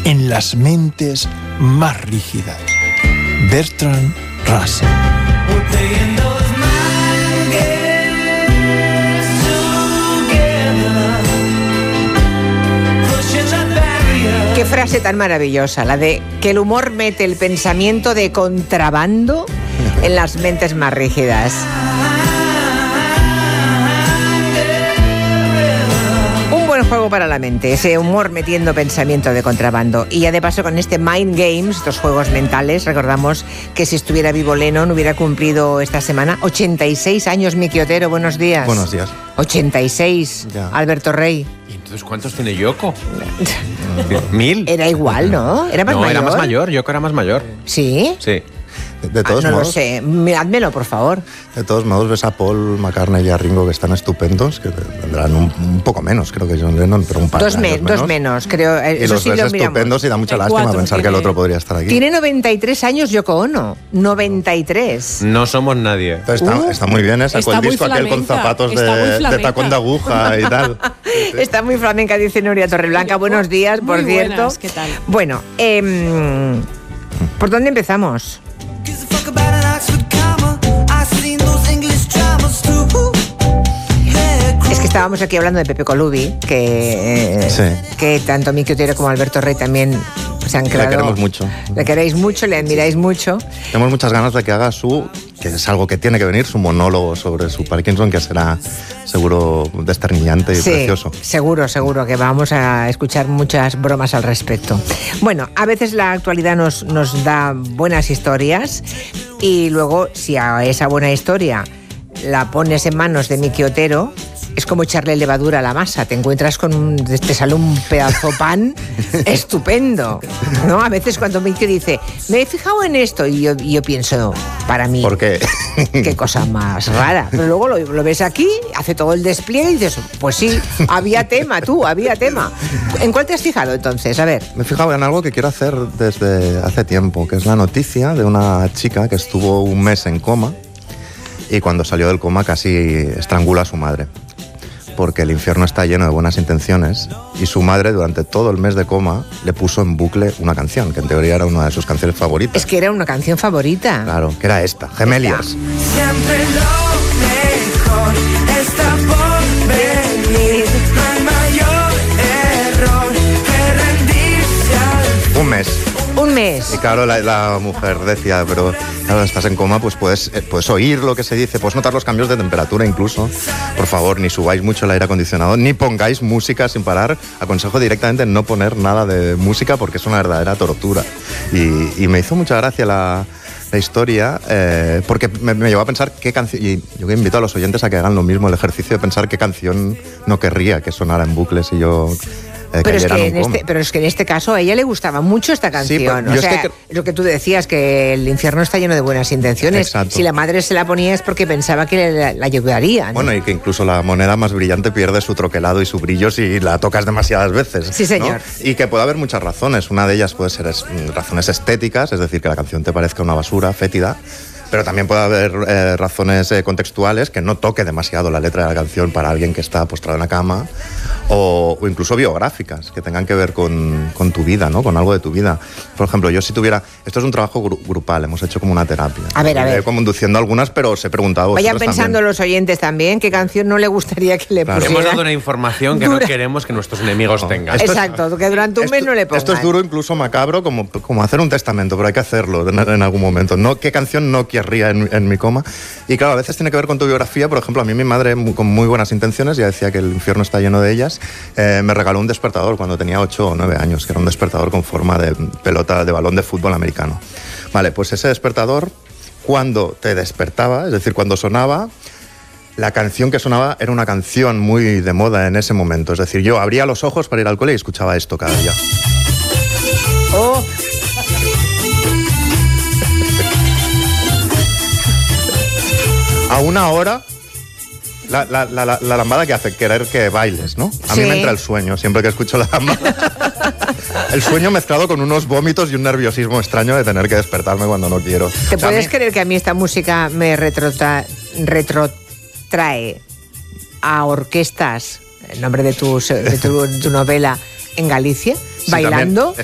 en las mentes más rígidas. Bertrand Russell. Qué frase tan maravillosa, la de que el humor mete el pensamiento de contrabando en las mentes más rígidas. Un buen juego para la mente, ese humor metiendo pensamiento de contrabando. Y ya de paso con este Mind Games, estos juegos mentales, recordamos que si estuviera vivo Lennon hubiera cumplido esta semana 86 años. Miki Otero, buenos días. Buenos días. 86, ya. Alberto Rey. ¿Y entonces cuántos tiene Yoko? 1000. Era igual, ¿no? Era más mayor. No, era más mayor, Yoko era más mayor. ¿Sí? Sí. De todos modos, no lo sé, házmelo, por favor. De todos modos, ves a Paul McCartney y a Ringo que están estupendos, que tendrán un poco menos, creo que John Lennon, pero un par de años menos. Dos menos, creo. Y eso los sí ves lo estupendos y da mucha lástima pensar que el otro podría estar aquí. Tiene 93 años Yoko Ono. 93. No somos nadie. Está muy bien, sacó el disco aquel con zapatos de tacón de aguja y tal. Sí. Está muy flamenca, dice Nuria Torreblanca. Buenos días, por muy cierto. Buenas, ¿qué tal? Bueno, ¿por dónde empezamos? Es que estábamos aquí hablando de Pepe Colubi, que tanto Miki Otero como Alberto Rey también se han creado. Le queremos mucho. Le queréis mucho, le admiráis mucho. Tenemos muchas ganas de que haga que es algo que tiene que venir, su monólogo sobre su Parkinson, que será seguro desternillante y precioso. Seguro que vamos a escuchar muchas bromas al respecto. Bueno, a veces la actualidad nos da buenas historias y luego, si a esa buena historia la pones en manos de Miki Otero, es como echarle levadura a la masa. Te encuentras te sale un pedazo pan estupendo, ¿no? A veces cuando Miki dice, me he fijado en esto, y yo pienso, para mí, ¿por qué? Qué cosa más rara. Pero luego lo ves aquí, hace todo el despliegue y dices, pues sí, había tema. ¿En cuál te has fijado entonces? A ver. Me he fijado en algo que quiero hacer desde hace tiempo, que es la noticia de una chica que estuvo un mes en coma y cuando salió del coma casi estrangula a su madre. Porque el infierno está lleno de buenas intenciones y su madre durante todo el mes de coma le puso en bucle una canción, que en teoría era una de sus canciones favoritas. Es que era una canción favorita. Claro, que era esta, Gemeliers. Siempre lo mejor está por venir, no hay mayor error que rendirse al... Un mes. Y claro, la mujer decía, pero claro, estás en coma, pues puedes oír lo que se dice, puedes notar los cambios de temperatura incluso. Por favor, ni subáis mucho el aire acondicionado, ni pongáis música sin parar. Aconsejo directamente no poner nada de música porque es una verdadera tortura. Y me hizo mucha gracia la historia, porque me llevó a pensar qué canción, y yo invito a los oyentes a que hagan lo mismo, el ejercicio de pensar qué canción no querría que sonara en bucle si yo... Pero es que en este caso a ella le gustaba mucho esta canción. Sí, o sea, lo que tú decías, que el infierno está lleno de buenas intenciones. Exacto. Si la madre se la ponía es porque pensaba que la ayudaría, ¿no? Bueno, y que incluso la moneda más brillante pierde su troquelado y su brillo si la tocas demasiadas veces. Sí, señor. ¿No? Y que puede haber muchas razones. Una de ellas puede ser razones estéticas, es decir, que la canción te parezca una basura fétida. Pero también puede haber razones contextuales, que no toque demasiado la letra de la canción para alguien que está postrado en la cama, o incluso biográficas, que tengan que ver con tu vida, ¿no? Con algo de tu vida. Por ejemplo, yo si tuviera... Esto es un trabajo grupal, hemos hecho como una terapia. A ver. Como induciendo algunas, pero os he preguntado... Vayan pensando también. Los oyentes también, qué canción no le gustaría que le pusieran. Hemos dado una información que no queremos que nuestros enemigos tengan. Exacto, que durante un mes no le pongan. Esto es duro, incluso macabro, como hacer un testamento, pero hay que hacerlo en algún momento. ¿No? ¿Qué canción no querría en mi coma? Y claro, a veces tiene que ver con tu biografía. Por ejemplo, a mí mi madre, con muy buenas intenciones, ya decía que el infierno está lleno de ellas, me regaló un despertador cuando tenía 8 o 9 años, que era un despertador con forma de pelota de balón de fútbol americano. Vale, pues ese despertador, cuando te despertaba, es decir, cuando sonaba, la canción que sonaba era una canción muy de moda en ese momento. Es decir, yo abría los ojos para ir al cole y escuchaba esto cada día. ¡Oh! A una hora, la lambada que hace querer que bailes, ¿no? A mí me entra el sueño siempre que escucho la lambada. El sueño mezclado con unos vómitos y un nerviosismo extraño de tener que despertarme cuando no quiero. ¿Te puedes creer que a mí esta música me retrotrae a orquestas, el nombre de tu novela, en Galicia, sí, bailando?